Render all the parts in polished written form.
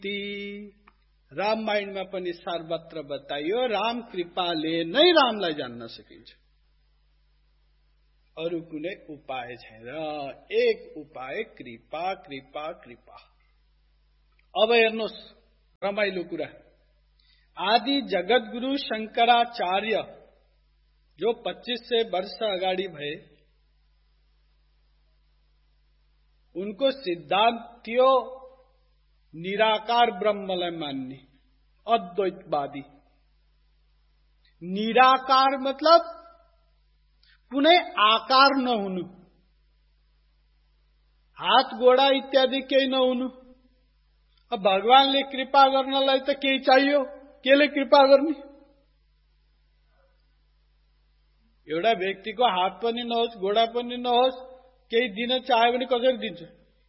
रामायणमा पनि सर्वत्र बताइयो, राम कृपाले नै रामलाई जान्न सकिन्छ, अरु कुनै उपाय छैन। एक उपाय कृपा कृपा कृपा। अब हेर्नुहोस् रमाइलो कुरा, आदि जगद्गुरु शंकराचार्य जो 2500 वर्ष अगाडि भए, उनको सिद्धांत थियो निराकार ब्रह्मलाई मान्ने, अद्वैतवादी। निराकार मतलब कुनै आकार नहुनु, हात गोडा इत्यादि केही नहुनु। अब भगवानले कृपा गर्नलाई त केही चाहियो, केले कृपा गर्ने? एउटा व्यक्तिको हात पनि नहोस्, गोडा पनि नहोस्, केही दिन चाह्यो भने कसरी दिन्छ?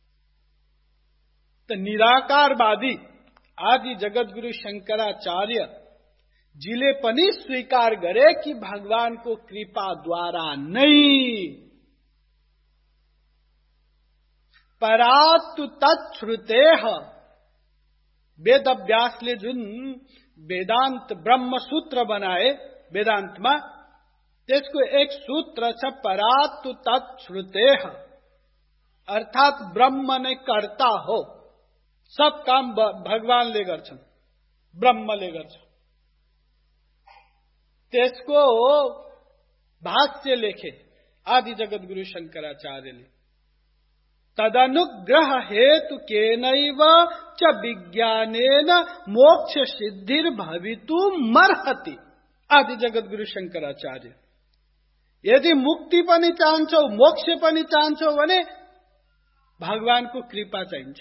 त निराकारवादी आदि जगद्गुरु शंकराचार्य जीले पनि स्वीकार गरे कि भगवानको कृपाद्वारा नै परात्तु तच्छ्रुतेह। वेदव्यासले जुन वेदांत ब्रह्म सूत्र बनाए वेदांतमा, त्यसको एक सूत्र छ परात्तु तच्छ्रुतेह, अर्थात ब्रह्म नै कर्ता हो, सब काम भगवानले गर्छन्, ब्रह्मले गर्छ। त्यसको भाष्य लेखे आदि जगद्गुरु शंकराचार्यले, तदनुग्रह हेतु केनैव च विज्ञानेन मोक्ष सिद्धिर भवितुमर्हति। आदि जगद्गुरु शंकराचार्य, यदि मुक्ति पनि चाहन्छौ, मोक्ष पनि चाहन्छौ भने भगवानको कृपा चाहिन्छ,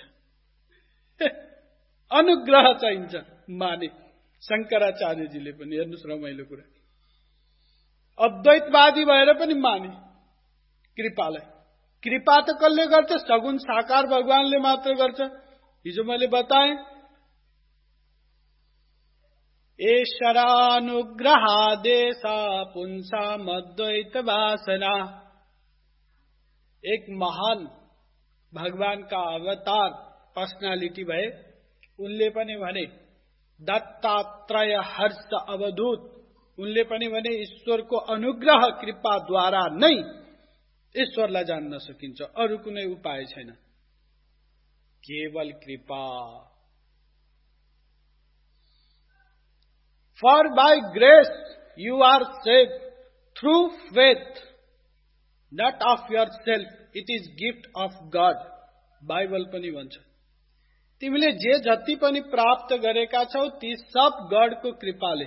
अनुग्रह चाहिन्छ। माने शंकराचार्यजीले पनि, हेर्नुस् रमाइलो कुरा, अद्वैतवादी भएर पनि माने कृपालाई। कृपा त कसले गर्छ? सगुण साकार भगवानले मात्र गर्छ। हिजो मैले बताएँ, ईश्वरानुग्रहादेशा पुंसाम अद्वैत वासना। एक महान भगवान का अवतार पर्सनालिटी भए, उनले पनि भने दत्तात्रेय हर्ष अवधूत, उनले पनि भने ईश्वरको अनुग्रह कृपाद्वारा नै ईश्वरलाई जान्न सकिन्छ, अरु कुनै उपाय छैन, केवल कृपा। For by grace you are saved through faith, not of yourself, it is gift of God. Bible पनि भन्छ, तिमीले जे जति पनि प्राप्त गरेका छौ ती सब गॉडको कृपाले,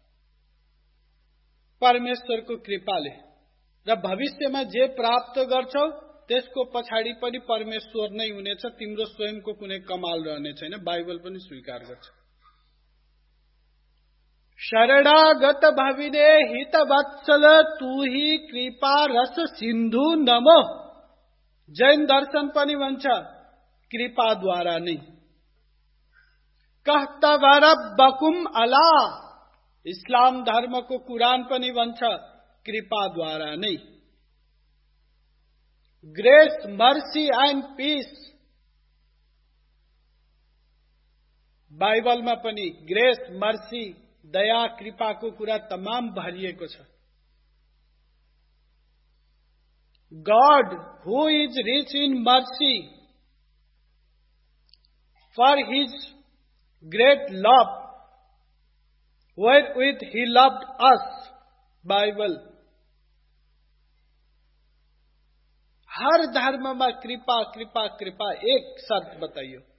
परमेश्वरको कृपाले, र भविष्यमा जे प्राप्त गर्छौ त्यसको पछाडि पनि परमेश्वर नै हुनेछ, तिम्रो स्वयंको कुनै कमाल रहने छैन। बाइबल पनि स्वीकार गर्छ। शरणागत भविने हित वत्सल तू ही कृपा रस सिन्धु नमो। जैन दर्शन पनि भन्छ कृपाद्वारा नै। कहतवर बकुम अला, इस्लाम धर्मको कुरान पनि भन्छ कृपाद्वारा नै। ग्रेस मर्सी एन्ड पीस, बाइबलमा पनि ग्रेस मर्सी दया कृपाको कुरा तमाम भरिएको छ। God who is rich in mercy, for his great love wherewith he loved us, Bible. हर धर्ममा कृपा कृपा कृपा। एक शर्त बताइयो,